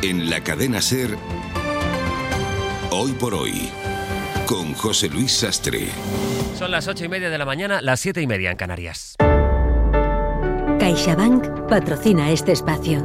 En la cadena SER, Hoy por Hoy, con José Luis Sastre. Son las 8:30 de la mañana, las 7:30 en Canarias. CaixaBank patrocina este espacio.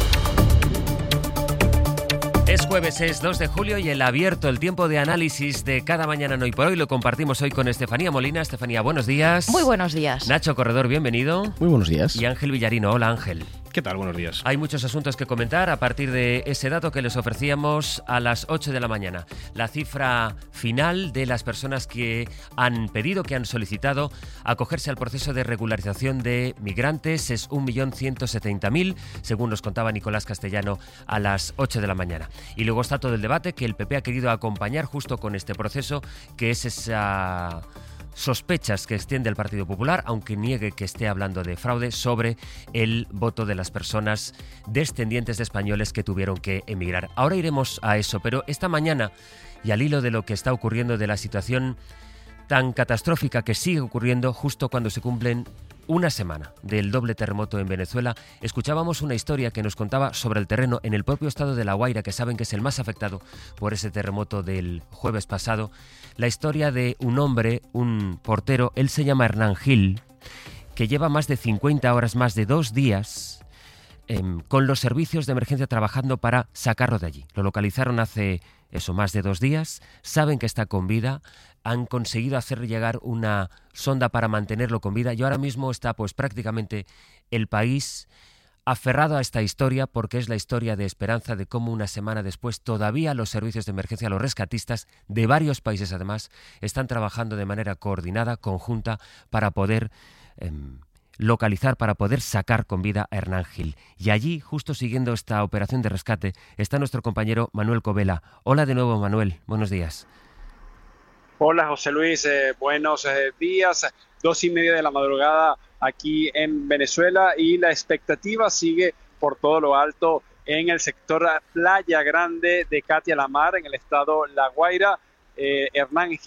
Es jueves, es 2 de julio y el abierto, el tiempo de análisis de cada mañana en Hoy por Hoy, lo compartimos hoy con Estefanía Molina. Estefanía, buenos días. Muy buenos días. Nacho Corredor, bienvenido. Muy buenos días. Y Ángel Villarino. Hola, Ángel. ¿Qué tal? Buenos días. Hay muchos asuntos que comentar a partir de ese dato que les ofrecíamos a las 8 de la mañana. La cifra final de las personas que han pedido, que han solicitado acogerse al proceso de regularización de migrantes es 1.170.000, según nos contaba Nicolás Castellano a las 8 de la mañana. Y luego está todo el debate que el PP ha querido acompañar justo con este proceso, que es esa sospechas que extiende el Partido Popular, aunque niegue que esté hablando de fraude, sobre el voto de las personas descendientes de españoles que tuvieron que emigrar. Ahora iremos a eso, pero esta mañana, y al hilo de lo que está ocurriendo, de la situación tan catastrófica que sigue ocurriendo justo cuando se cumplen una semana del doble terremoto en Venezuela, escuchábamos una historia que nos contaba sobre el terreno en el propio estado de La Guaira, que saben que es el más afectado por ese terremoto del jueves pasado. La historia de un hombre, un portero, él se llama Hernán Gil, que lleva más de 50 horas, más de 2 días, con los servicios de emergencia trabajando para sacarlo de allí. Lo localizaron hace más de 2 días, saben que está con vida, han conseguido hacer llegar una sonda para mantenerlo con vida y ahora mismo está pues prácticamente el país aferrado a esta historia, porque es la historia de esperanza de cómo una semana después todavía los servicios de emergencia, los rescatistas de varios países además, están trabajando de manera coordinada, conjunta, para poder localizar, para poder sacar con vida a Hernán Gil. Y allí, justo siguiendo esta operación de rescate, está nuestro compañero Manuel Covela. Hola de nuevo, Manuel. Buenos días. Hola, José Luis. Buenos días. 2:30 de la madrugada aquí en Venezuela y la expectativa sigue por todo lo alto en el sector Playa Grande de Catia La Mar, en el estado La Guaira. Hernán